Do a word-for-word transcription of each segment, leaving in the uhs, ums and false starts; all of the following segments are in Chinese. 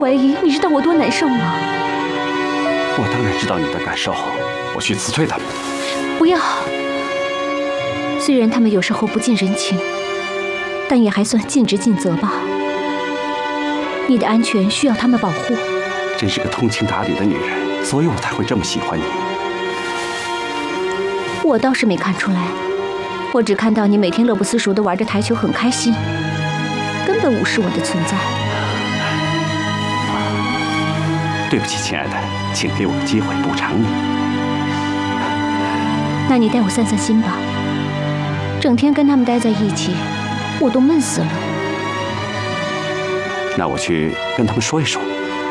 怀疑，你知道我多难受吗？ 我当然知道你的感受，我去辞退他们。 不要。虽然他们有时候不近人情，但也还算尽职尽责吧。你的安全需要他们保护。 真是个通情达理的女人，所以我才会这么喜欢你。 我倒是没看出来，我只看到你每天乐不思蜀地玩着台球，很开心，根本无视我的存在。 对不起，亲爱的，请给我个机会补偿你。 那你带我散散心吧，整天跟他们待在一起，我都闷死了。 那我去跟他们说一说。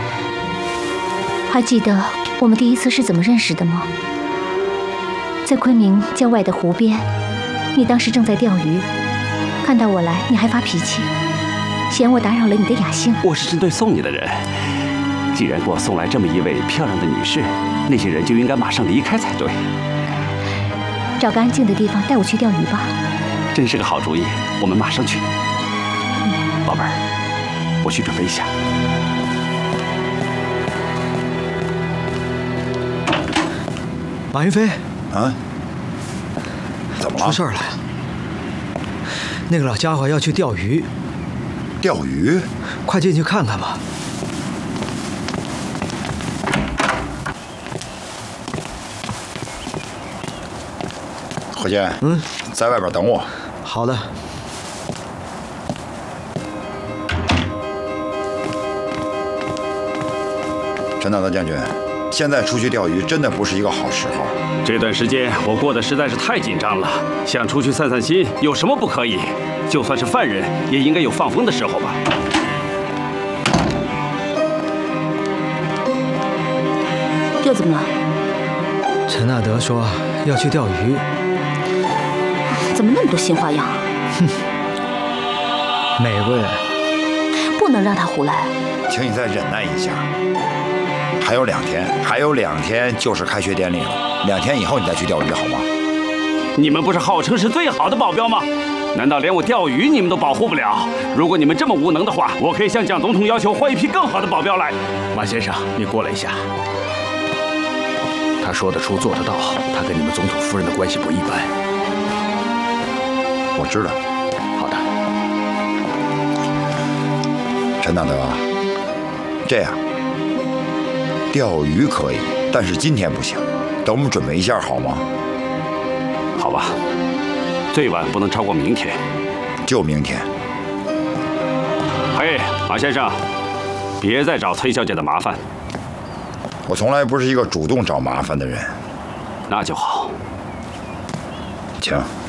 还记得我们第一次是怎么认识的吗？在昆明郊外的湖边，你当时正在钓鱼，看到我来，你还发脾气，嫌我打扰了你的雅兴。 我是针对送你的人，既然给我送来这么一位漂亮的女士，那些人就应该马上离开才对。 找个安静的地方带我去钓鱼吧。 真是个好主意，我们马上去。嗯、宝贝儿，我去准备一下。 马云飞， 啊？怎么了？ 出事儿了！那个老家伙要去钓鱼。 钓鱼？ 快进去看看吧。 何健， 嗯， 在外边等我。 好的。 陈大德将军。现在出去钓鱼真的不是一个好时候。 这段时间我过得实在是太紧张了，想出去散散心，有什么不可以？就算是犯人，也应该有放风的时候吧。 又怎么了？ 陈纳德说要去钓鱼。 怎么那么多新花样？ 哼，美国人不能让他胡来。 请你再忍耐一下。还有两天，还有两天就是开学典礼了。两天以后你再去钓鱼好吗？ 你们不是号称是最好的保镖吗？难道连我钓鱼你们都保护不了？如果你们这么无能的话，我可以向蒋总统要求换一批更好的保镖来。 马先生，你过来一下。他说得出，做得到。他跟你们总统夫人的关系不一般。 我知道。 好的。 陈大德，这样。钓鱼可以，但是今天不行，等我们准备一下好吗？ 好吧，最晚不能超过明天。 就明天。 嘿，马先生，别再找崔小姐的麻烦。 我从来不是一个主动找麻烦的人。 那就好。 请。